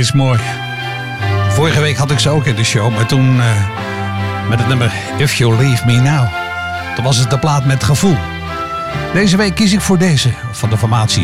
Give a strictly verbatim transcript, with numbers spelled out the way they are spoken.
is mooi. Vorige week had ik ze ook in de show, maar toen uh, met het nummer If You Leave Me Now. Toen was het de plaat met gevoel. Deze week kies ik voor deze van de formatie